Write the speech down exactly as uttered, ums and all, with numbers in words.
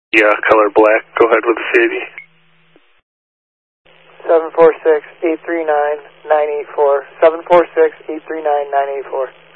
Yeah, color black. Go ahead with the C I D. seven four six, eight three nine, nine eight four. seven four six, eight three nine, nine eight four.